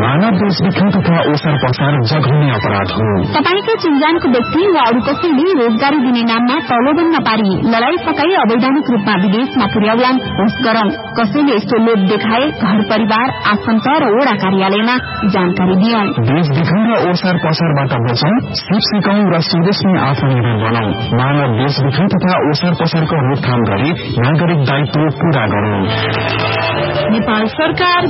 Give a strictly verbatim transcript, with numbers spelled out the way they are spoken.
मानव बेचबिखन तथा ओसार पसार जघन्य अपराध हो। तपाईको चिन्जानको व्यक्ति वा अरू कसैले रोजगारी दिने नाममा प्रलोभन नपारी लडाई सकाई अवैधानिक रूपमा विदेशमा पुर्याउलान् होस् गरौं। कसैले यस्तो लोभ देखाए घर परिवार आफन्त र वडा कार्यालयमा जानकारी दियौं। बेचबिखन र ओसार पसारबाट बचौं, सिप सिकाउँ र स्वदेशमै आत्मनिर्भर बनाऊ। मानव बेचबिखन तथा ओसार पसारको रोकथाम गरी नागरिक दायित्व पूरा गरौं। नेपाल सरकार